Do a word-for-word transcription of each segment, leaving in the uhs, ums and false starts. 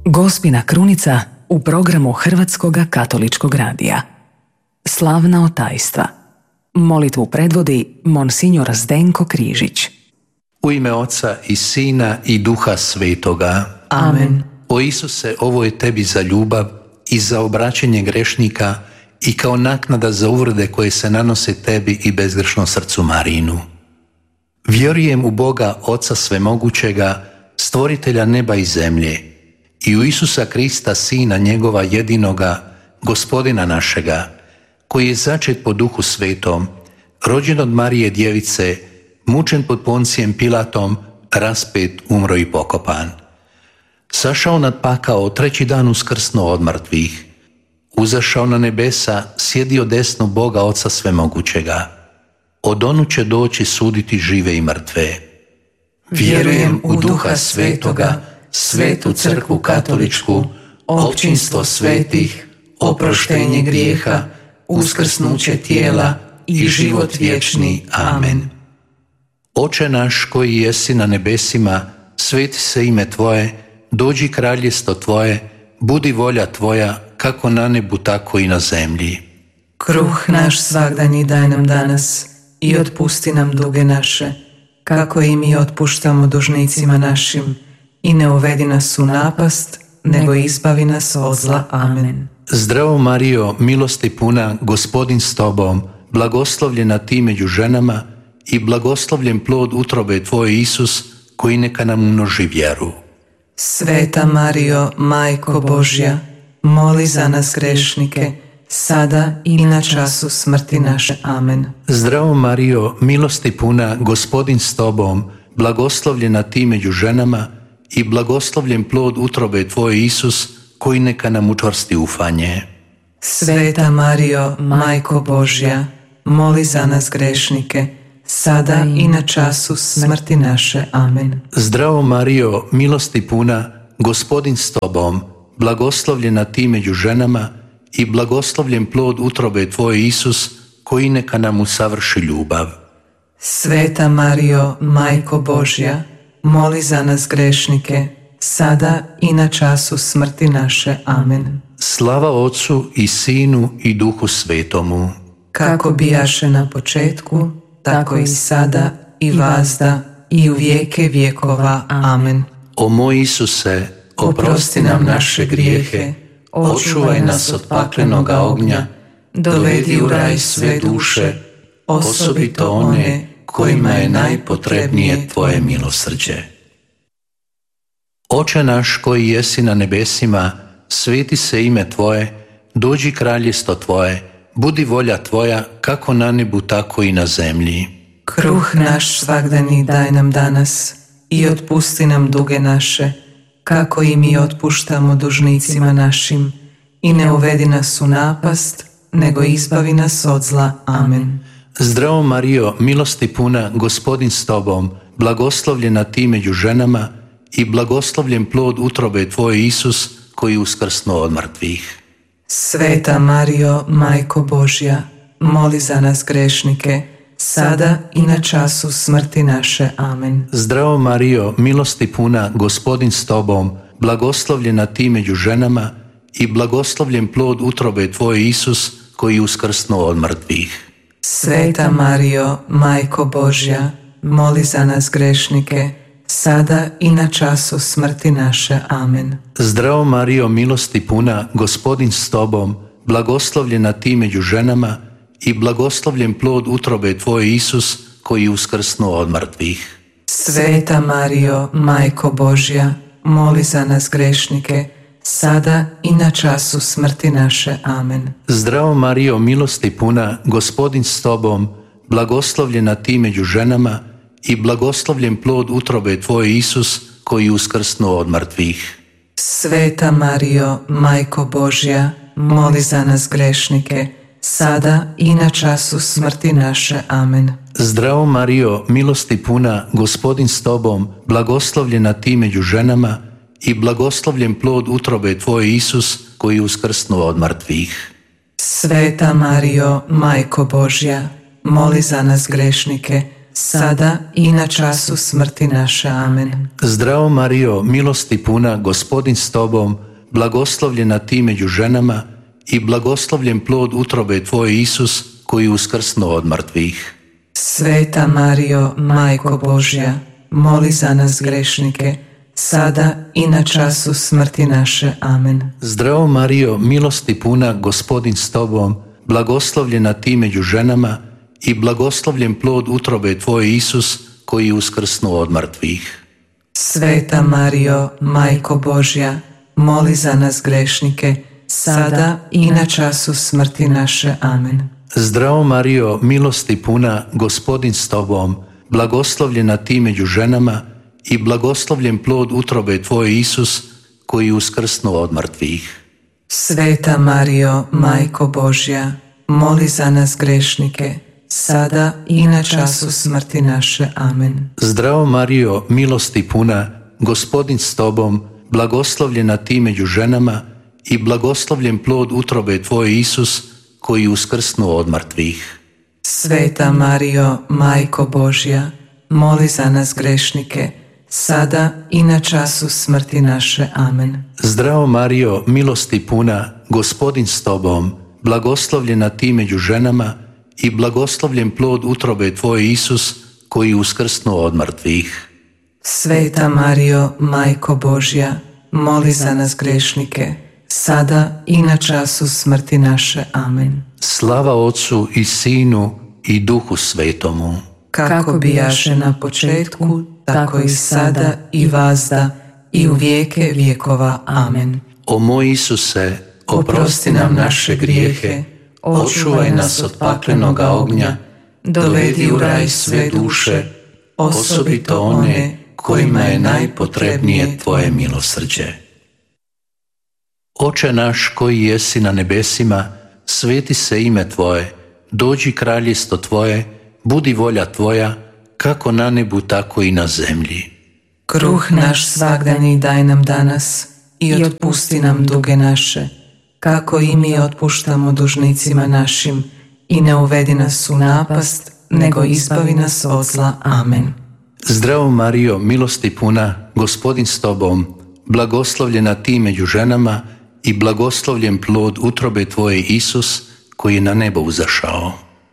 Gospina krunica u programu Hrvatskog katoličkog radija. Slavna otajstva. Molitvu predvodi Monsignor Zdenko Križić. U ime Oca i Sina i Duha Svetoga. Amen. O Isuse, ovo je tebi za ljubav i za obraćanje grešnika i kao naknada za uvrede koje se nanose tebi i bezgrešnom srcu Marijinu. Vjerujem u Boga Oca Svemogućega, stvoritelja neba i zemlje, i u Isusa Krista, Sina njegova jedinoga, Gospodina našega, koji je začet po Duhu Svetom, rođen od Marije Djevice, mučen pod Poncijem Pilatom, raspet, umro i pokopan. Sašao nad pakao, treći dan uskrsnuo od mrtvih. Uzašao na nebesa, sjedio desno Boga Oca Svemogućega. Od onu će doći suditi žive i mrtve. Vjerujem u Duha Svetoga, Svetu Crkvu Katoličku, općinstvo svetih, oproštenje grijeha, uskrsnuće tijela i život vječni. Amen. Oče naš koji jesi na nebesima, sveti se ime Tvoje, dođi kraljestvo Tvoje, budi volja Tvoja, kako na nebu, tako i na zemlji. Kruh naš svagdanji daj nam danas i otpusti nam duge naše, kako i mi otpuštamo dužnicima našim, i ne uvedi nas u napast, nego izbavi nas od zla. Amen. Zdravo Marijo, milosti puna, Gospodin s Tobom, blagoslovljena ti među ženama i blagoslovljen plod utrobe Tvoje, Isus, koji neka nam umnoži vjeru. Sveta Marijo, Majko Božja, moli za nas grešnike, sada i na času smrti naše. Amen. Zdravo Marijo, milosti puna, Gospodin s Tobom, blagoslovljena ti među ženama i blagoslovljen plod utrobe Tvoje, Isus, koji neka nam učvrsti ufanje. Sveta Marijo, Majko Božja, moli za nas grešnike, sada i na času smrti naše. Amen. Zdravo Marijo, milosti puna, Gospodin s Tobom, blagoslovljena ti među ženama i blagoslovljen plod utrobe Tvoje, Isus, koji neka nam usavrši ljubav. Sveta Marijo, Majko Božja, moli za nas grešnike, sada i na času smrti naše. Amen. Slava Otcu i Sinu i Duhu Svetomu. Kako bijaše na početku, tako i sada i vazda i u vijeke vjekova. Amen. O moj Isuse, oprosti nam naše grijehe, očuvaj nas od paklenoga ognja, dovedi u raj sve duše, osobito one kojima je najpotrebnije Tvoje milosrđe. Oče naš koji jesi na nebesima, sveti se ime Tvoje, dođi kraljestvo Tvoje, budi volja Tvoja, kako na nebu, tako i na zemlji. Kruh naš svagdani daj nam danas i otpusti nam duge naše, kako i mi otpuštamo dužnicima našim, i ne uvedi nas u napast, nego izbavi nas od zla. Amen. Zdravo Marijo, milosti puna, Gospodin s Tobom, blagoslovljena ti među ženama i blagoslovljen plod utrobe Tvoje, Isus, koji uskrsnuo od mrtvih. Sveta Marijo, Majko Božja, moli za nas grešnike, sada i na času smrti naše. Amen. Zdravo Marijo, milosti puna, Gospodin s Tobom, blagoslovljena ti među ženama i blagoslovljen plod utrobe Tvoje, Isus, koji uskrsnuo od mrtvih. Sveta Marijo, Majko Božja, moli za nas grešnike, sada i na času smrti naše. Amen. Zdravo Marijo, milosti puna, Gospodin s Tobom, blagoslovljena ti među ženama i blagoslovljen plod utrobe Tvoje, Isus, koji uskrsnuo od mrtvih. Sveta Marijo, Majko Božja, moli za nas grešnike, sada i na času smrti naše. Amen. Zdravo Marijo, milosti puna, Gospodin s Tobom, blagoslovljena ti među ženama i blagoslovljen plod utrobe Tvoje, Isus, koji uskrsnuo od mrtvih. Sveta Marijo, Majko Božja, moli za nas grešnike, sada i na času smrti naše. Amen. Zdravo Marijo, milosti puna, Gospodin s Tobom, blagoslovljena ti među ženama i blagoslovljen plod utrobe Tvoje, Isus, koji uskrsnuo od mrtvih. Sveta Marijo, Majko Božja, moli za nas grešnike, sada i na času smrti naše. Amen. Zdravo Marijo, milosti puna, Gospodin s tobom, blagoslovljena ti među ženama i blagoslovljen plod utrobe tvoje, Isus, koji je uskrsnuo od mrtvih. Sveta Marijo, Majko Božja, moli za nas grešnike, sada i na času smrti naše. Amen. Zdravo Marijo, milosti puna, Gospodin s tobom, blagoslovljena ti među ženama i blagoslovljen plod utrobe tvoje, Isus, koji je uskrsnuo od mrtvih. Sveta Marijo, Majko Božja, moli za nas grešnike, sada i na času smrti naše. Amen. Zdravo Marijo, milosti puna, Gospodin s tobom, blagoslovljena ti među ženama i blagoslovljen plod utrobe tvoje, Isus, koji je uskrsnuo od mrtvih. Sveta Marijo, Majko Božja, moli za nas grešnike, sada i na času smrti naše. Amen. Zdravo Marijo, milosti puna, Gospodin s tobom, blagoslovljena ti među ženama i blagoslovljen plod utrobe tvoje, Isus, koji je uskrsnuo od mrtvih. Sveta Marijo, Majko Božja, moli za nas grešnike, sada i na času smrti naše. Amen. Zdravo Marijo, milosti puna, Gospodin s tobom, blagoslovljena ti među ženama i blagoslovljen plod utrobe tvoje, Isus, koji je uskrsnuo od mrtvih. Sveta Marijo, Majko Božja, moli za nas grešnike, sada i na času smrti naše. Amen. Slava Otcu i Sinu i Duhu Svetomu. Kako bijaše na početku, tako i sada i vazda i u vijeke vjekova. Amen. O moj Isuse, oprosti nam naše grijehe, očuvaj nas od paklenoga ognja, dovedi u raj sve duše, osobito one kojima je najpotrebnije tvoje milosrđe. Oče naš koji jesi na nebesima, sveti se ime tvoje, dođi kraljestvo tvoje, budi volja tvoja, kako na nebu, tako i na zemlji. Kruh naš svagdani daj nam danas i otpusti nam duge naše, kako i mi otpuštamo dužnicima našim, i ne uvedi nas u napast, nego izbavi nas od zla. Amen. Zdravo Marijo, milosti puna, Gospodin s tobom, blagoslovljena ti među ženama i blagoslovljen plod utrobe tvoje, Isus, koji je na nebo uzašao.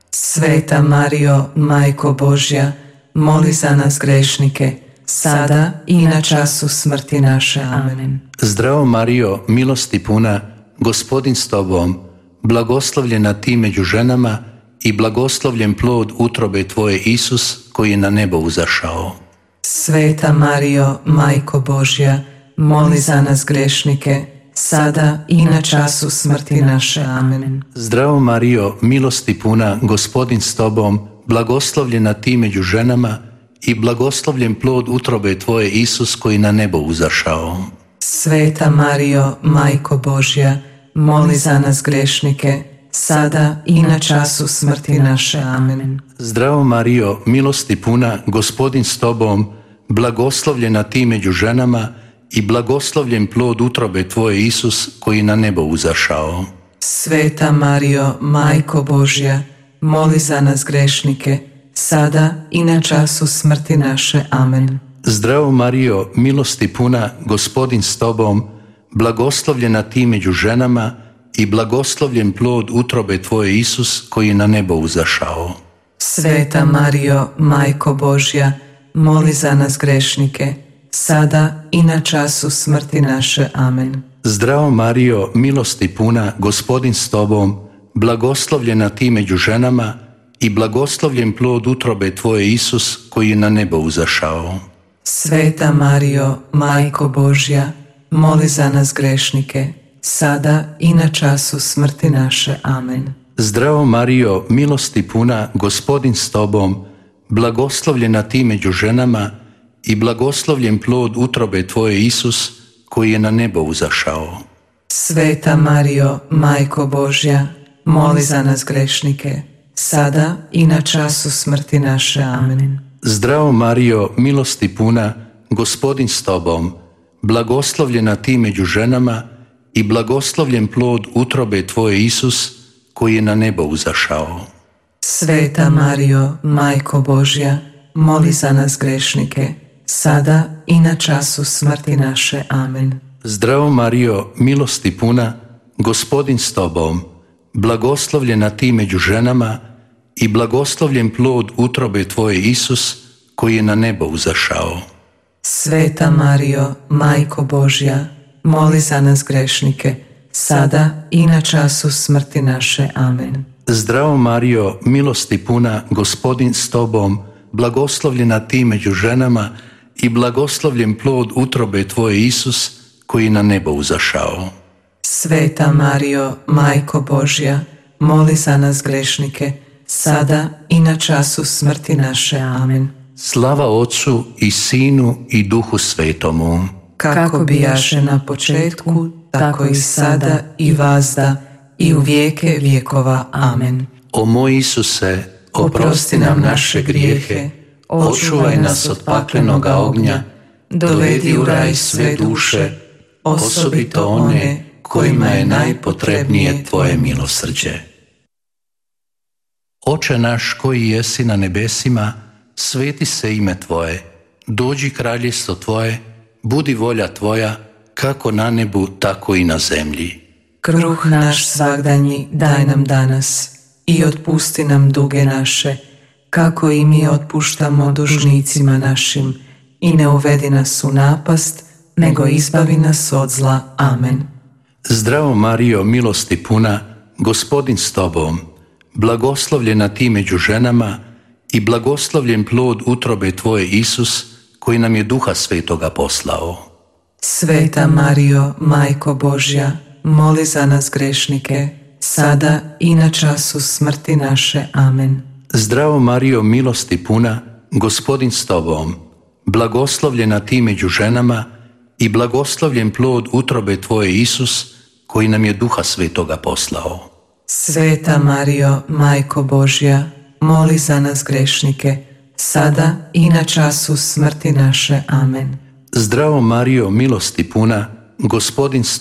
Sveta Marijo, Majko Božja, moli za nas grešnike, sada i na času smrti naše. Amen. Zdravo Marijo, milosti puna, Gospodin s tobom, blagoslovljena ti među ženama i blagoslovljen plod utrobe tvoje, Isus, koji je na nebo uzašao. Sveta Marijo, Majko Božja, moli za nas grešnike, sada i na času smrti naše. Amen. Zdravo Marijo, milosti puna, Gospodin s tobom, blagoslovljena ti među ženama i blagoslovljen plod utrobe tvoje, Isus, koji je na nebo uzašao. Sveta Marijo, Majko Božja, moli za nas grešnike, sada i na času smrti naše. Amen. Zdravo Marijo, milosti puna, Gospodin s tobom, blagoslovljena ti među ženama i blagoslovljen plod utrobe tvoje, Isus, koji je na nebo uzašao. Sveta Marijo, Majko Božja, moli za nas grešnike, sada i na času smrti naše. Amen. Zdravo Marijo, milosti puna, Gospodin s tobom, blagoslovljena ti među ženama i blagoslovljen plod utrobe tvoje, Isus, koji je na nebo uzašao. Sveta Marijo, Majko Božja, moli za nas grešnike, sada i na času smrti naše. Amen. Zdravo Marijo, milosti puna, Gospodin s tobom, blagoslovljena ti među ženama i blagoslovljen plod utrobe tvoje, Isus, koji je na nebo uzašao. Sveta Marijo, Majko Božja, moli za nas grešnike, sada i na času smrti naše. Amen. Zdravo Marijo, milosti puna, Gospodin s tobom, blagoslovljena ti među ženama i blagoslovljen plod utrobe tvoje, Isus, koji je na nebo uzašao. Sveta Marijo, Majko Božja, moli za nas grešnike, sada i na času smrti naše. Amen. Zdravo Marijo, milosti puna, Gospodin s tobom, blagoslovljena ti među ženama i blagoslovljen plod utrobe tvoje, Isus, koji je na nebo uzašao. Sveta Marijo, Majko Božja, moli za nas grešnike, sada i na času smrti naše. Amen. Zdravo Marijo, milosti puna, Gospodin s tobom, blagoslovljena ti među ženama i blagoslovljen plod utrobe tvoje Isus, koji je na nebo uzašao. Sveta Marijo, Majko Božja, moli za nas grešnike, sada i na času smrti naše. Amen. Zdravo Marijo, milosti puna, Gospodin s tobom, blagoslovljena ti među ženama i blagoslovljen plod utrobe tvoje Isus, koji je na nebo uzašao. Sveta Marijo, Majko Božja, moli za nas grešnike, sada i na času smrti naše. Amen. Slava Otcu i Sinu i Duhu Svetomu, kako bijaše na početku, tako i sada i vazda i u vijeke vjekova. Amen. O moj Isuse, oprosti nam naše grijehe, očuvaj nas od paklenoga ognja, dovedi u raj sve duše, osobito one kojima je najpotrebnije tvoje milosrđe. Oče naš koji jesi na nebesima, sveti se ime tvoje, dođi kraljevstvo tvoje, budi volja tvoja, kako na nebu, tako i na zemlji. Kruh naš svagdanji daj nam danas i otpusti nam duge naše, kako i mi otpuštamo dužnicima našim, i ne uvedi nas u napast, nego izbavi nas od zla. Amen. Zdravo Marijo, milosti puna, Gospodin s tobom, blagoslovljena ti među ženama i blagoslovljen plod utrobe tvoje Isus, koji nam je Duha Svetoga poslao. Sveta Marijo, Majko Božja, moli za nas grešnike, sada i na času smrti naše. Amen. Zdravo Marijo, milosti puna, Gospodin s tobom, blagoslovljena ti među ženama i blagoslovljen plod utrobe tvoje Isus, koji nam je Duha Svetoga poslao. Sveta Marijo, Majko Božja, moli za nas grešnike, sada i na času smrti naše. Amen. Zdravo Marijo, milosti puna, Gospodin s